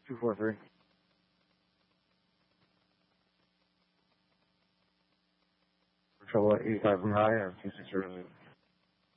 243. Trouble at 85 and high, or 2600.